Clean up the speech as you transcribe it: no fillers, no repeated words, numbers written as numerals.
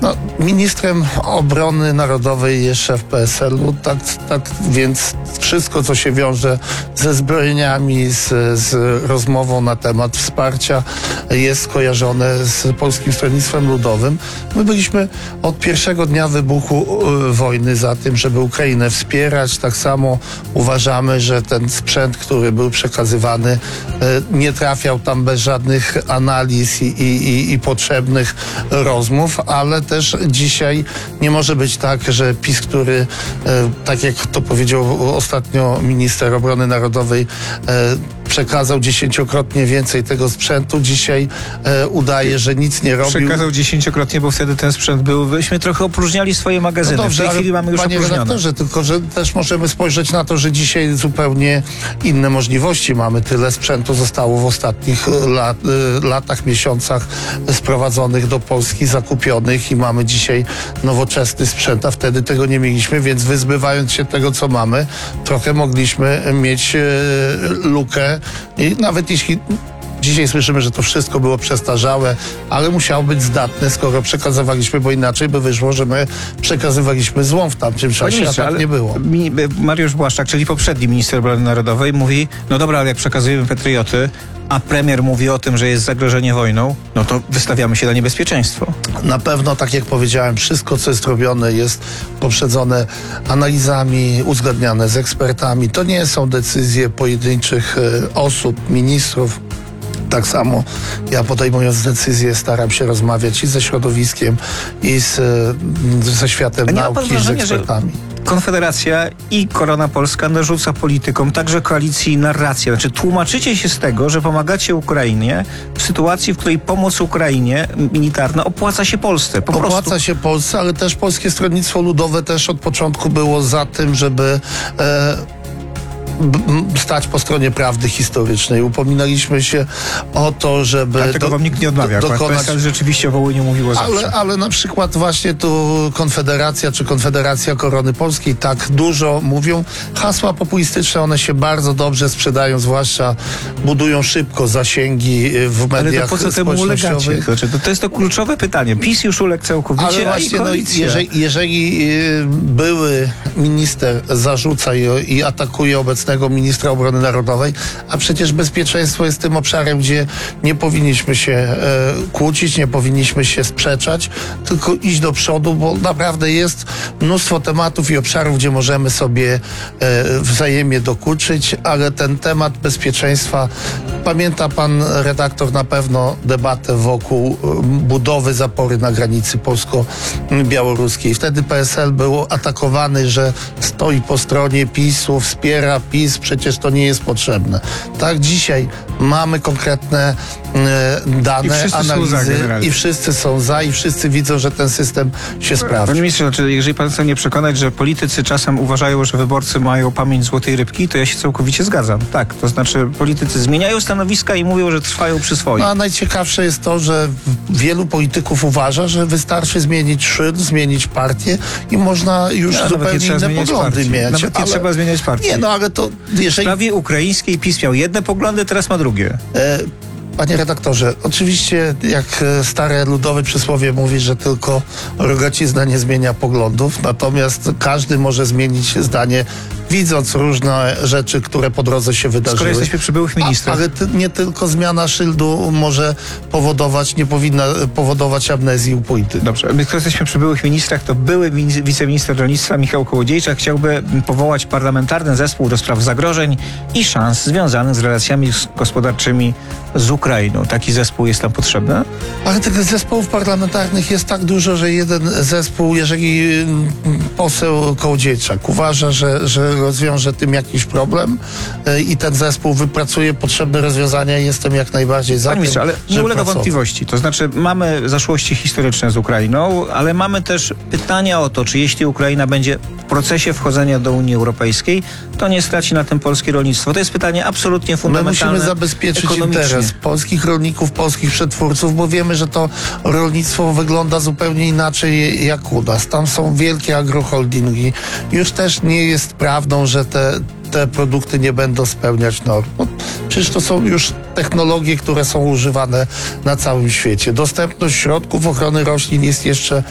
No, ministrem obrony narodowej jest szef PSL-u, tak więc wszystko, co się wiąże ze zbrojeniami, z rozmową na temat wsparcia, jest skojarzone z Polskim Stronnictwem Ludowym. My byliśmy od pierwszego dnia wybuchu wojny za tym, żeby Ukrainę wspierać. Tak samo uważamy, że ten sprzęt, który był przekazywany, nie trafiał tam bez żadnych analiz i potrzebnych rozmów, ale też dzisiaj nie może być tak, że PiS, który, tak jak to powiedział ostatnio minister obrony narodowej, przekazał 10-krotnie więcej tego sprzętu, dzisiaj udaje, że nic nie robił. Przekazał 10-krotnie, bo wtedy ten sprzęt był, byśmy trochę opróżniali swoje magazyny. No dobrze, w tej chwili mamy już panie opróżnione. redaktorze, tylko że też możemy spojrzeć na to, że dzisiaj zupełnie inne możliwości mamy. Tyle sprzętu zostało w ostatnich latach, miesiącach sprowadzonych do Polski, zakupionych i mamy dzisiaj nowoczesny sprzęt, a wtedy tego nie mieliśmy, więc wyzbywając się tego, co mamy, trochę mogliśmy mieć lukę i nawet jeśli dzisiaj słyszymy, że to wszystko było przestarzałe, ale musiało być zdatne, skoro przekazywaliśmy, bo inaczej by wyszło, że my przekazywaliśmy złom w tamtym czasie, a tak nie było. Mariusz Błaszczak, czyli poprzedni minister obrony narodowej, mówi, no dobra, ale jak przekazujemy patrioty, a premier mówi o tym, że jest zagrożenie wojną, no to wystawiamy się na niebezpieczeństwo. Na pewno, tak jak powiedziałem, wszystko, co jest robione, jest poprzedzone analizami, uzgadniane z ekspertami. To nie są decyzje pojedynczych osób, ministrów. Tak samo ja, podejmując decyzje, staram się rozmawiać i ze środowiskiem, i ze światem nauki, z ekspertami. Konfederacja i Korona Polska narzuca politykom, także koalicji, narrację. Znaczy tłumaczycie się z tego, że pomagacie Ukrainie w sytuacji, w której pomoc Ukrainie militarna opłaca się Polsce. Opłaca się Polsce, ale też Polskie Stronnictwo Ludowe też od początku było za tym, żeby stać po stronie prawdy historycznej. Upominaliśmy się o to, żeby... Ale tego wam nikt nie odmawia. PSL rzeczywiście o Wołyniu mówiło zawsze. Ale na przykład właśnie tu Konfederacja czy Konfederacja Korony Polskiej tak dużo mówią. Hasła populistyczne, one się bardzo dobrze sprzedają, zwłaszcza budują szybko zasięgi w mediach społecznościowych. Ale to po co temu ulegacie? To jest to kluczowe pytanie. PiS już uległ całkowicie, ale właśnie, jeżeli były minister zarzuca i atakuje obecnego ministra obrony narodowej, a przecież bezpieczeństwo jest tym obszarem, gdzie nie powinniśmy się kłócić, nie powinniśmy się sprzeczać, tylko iść do przodu, bo naprawdę jest mnóstwo tematów i obszarów, gdzie możemy sobie wzajemnie dokuczyć, ale ten temat bezpieczeństwa, pamięta pan redaktor na pewno debatę wokół budowy zapory na granicy polsko-białoruskiej. Wtedy PSL był atakowany, że stoi po stronie PiS-u, wspiera PiS, przecież to nie jest potrzebne. Tak, dzisiaj mamy konkretne dane, analizy i wszyscy są za i wszyscy widzą, że ten system się sprawdza. Panie ministrze, znaczy, jeżeli pan chce mnie przekonać, że politycy czasem uważają, że wyborcy mają pamięć złotej rybki, to ja się całkowicie zgadzam. Tak, to znaczy politycy zmieniają stanowiska i mówią, że trwają przy swoim. No, a najciekawsze jest to, że wielu polityków uważa, że wystarczy zmienić szyld, zmienić partię i można już zupełnie inne poglądy mieć. Nawet nie trzeba zmieniać partii. Nie, no ale to jeżeli... W sprawie ukraińskiej PiS miał jedne poglądy, teraz ma drugie. Panie redaktorze, oczywiście jak stare ludowe przysłowie mówi, że tylko rogacizna nie zmienia poglądów, natomiast każdy może zmienić zdanie, widząc różne rzeczy, które po drodze się wydarzyły. Skoro jesteśmy przy byłych ministrach. Ale nie tylko zmiana szyldu może powodować, nie powinna powodować amnezji u polityków. Dobrze, skoro jesteśmy przy byłych ministrach, to były wiceminister rolnictwa Michał Kołodziejczak chciałby powołać parlamentarny zespół do spraw zagrożeń i szans związanych z relacjami gospodarczymi z Ukrainą. Taki zespół jest tam potrzebny? Ale tych zespołów parlamentarnych jest tak dużo, że jeden zespół, jeżeli poseł Kołodziejczak uważa, że rozwiąże tym jakiś problem i ten zespół wypracuje potrzebne rozwiązania, jestem jak najbardziej za tym, ale nie ulega wątpliwości. To znaczy mamy zaszłości historyczne z Ukrainą, ale mamy też pytania o to, czy jeśli Ukraina będzie w procesie wchodzenia do Unii Europejskiej, to nie straci na tym polskie rolnictwo. To jest pytanie absolutnie fundamentalne. My musimy zabezpieczyć interes polskich rolników, polskich przetwórców, bo wiemy, że to rolnictwo wygląda zupełnie inaczej jak u nas. Tam są wielkie agroholdingi. Już też nie jest prawdą, że te produkty nie będą spełniać norm. No, przecież to są już technologie, które są używane na całym świecie. Dostępność środków ochrony roślin jest jeszcze